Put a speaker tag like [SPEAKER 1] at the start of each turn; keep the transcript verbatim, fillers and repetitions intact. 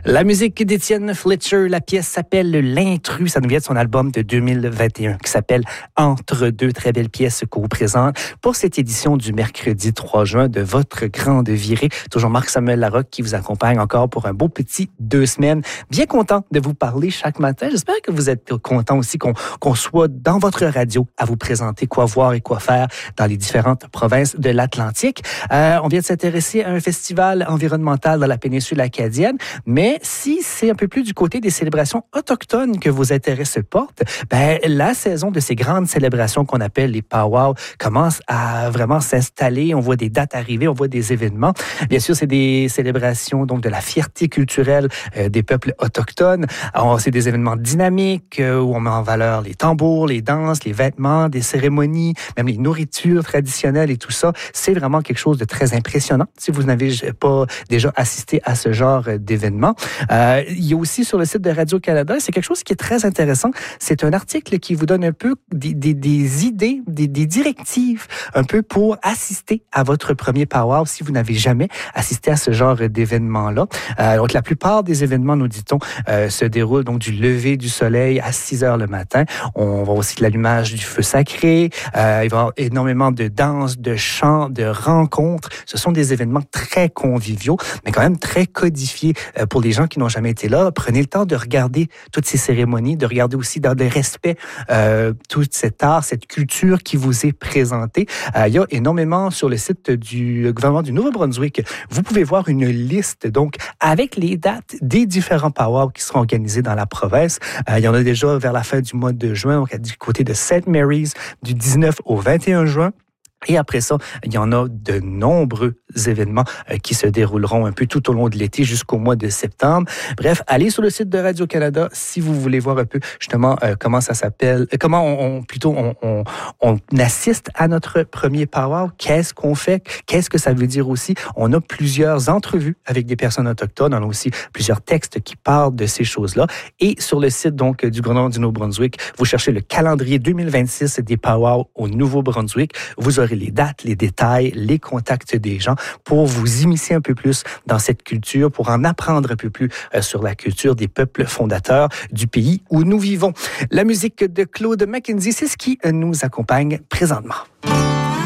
[SPEAKER 1] La musique d'Étienne Fletcher, la pièce s'appelle L'intrus. Ça nous vient de son album de deux mille vingt et un qui s'appelle Entre deux. Très belle pièce qu'on vous présente pour cette édition du mercredi trois juin de votre grande virée. Toujours Marc-Samuel Larocque qui vous accompagne encore pour un beau petit deux semaines. Bien content de vous parler chaque matin. J'espère que vous êtes content aussi qu'on, qu'on soit dans votre radio à vous présenter quoi voir et quoi faire dans les différentes provinces de l'Atlantique. Euh, on vient de s'intéresser à un festival environnemental dans la péninsule acadienne, mais si c'est un peu plus du côté des célébrations autochtones que vos intérêts se portent, ben, la saison de ces grandes célébrations qu'on appelle les powwows commence à vraiment s'installer. On voit des dates arriver, on voit des événements. Bien sûr, c'est des célébrations donc de la fierté culturelle euh, des peuples autochtones. Alors, c'est des événements dynamiques euh, où on met en valeur les tambours, les danses, les vêtements, des cérémonies, même les nourritures traditionnelles et tout ça. C'est vraiment quelque chose de très impressionnant si vous n'avez pas déjà assisté à ce genre d'événement. Euh, il y a aussi sur le site de Radio-Canada, c'est quelque chose qui est très intéressant. C'est un article qui vous donne un peu des, des, des idées, des, des directives un peu pour assister à votre premier powwow si vous n'avez jamais assisté à ce genre d'événement-là. Euh, donc, la plupart des événements, nous dit-on, euh, se déroulent donc du lever du soleil à six heures le matin. On va aussi de l'allumage du feu sacré. Euh, il va y avoir énormément de danses, de chants, de rencontres. Ce sont des événements très conviviaux, mais quand même très codifiés euh, pour les gens qui n'ont jamais été là. Prenez le temps de regarder toutes ces cérémonies, de regarder aussi dans le respect euh, tout cet art, cette culture qui vous est présentée. Euh, il y a énormément sur le site du gouvernement du Nouveau-Brunswick. Vous pouvez voir une liste donc avec les dates des différents powwows qui seront organisés dans la province. Euh, il y en a déjà vers la fin du mois de juin, donc du côté de Saint Mary's du dix-neuf au vingt et un juin. Et après ça, il y en a de nombreux événements euh, qui se dérouleront un peu tout au long de l'été jusqu'au mois de septembre. Bref, allez sur le site de Radio-Canada si vous voulez voir un peu justement euh, comment ça s'appelle, euh, comment on, on plutôt on, on, on assiste à notre premier powwow, qu'est-ce qu'on fait, qu'est-ce que ça veut dire aussi. On a plusieurs entrevues avec des personnes autochtones, on a aussi plusieurs textes qui parlent de ces choses-là. Et sur le site donc du gouvernement du Nouveau-Brunswick, vous cherchez le calendrier deux mille vingt-six des powwows au Nouveau-Brunswick. Vous aurez les dates, les détails, les contacts des gens pour vous immiscer un peu plus dans cette culture, pour en apprendre un peu plus euh, sur la culture des peuples fondateurs du pays où nous vivons. La musique de Claude McKenzie, c'est ce qui nous accompagne présentement.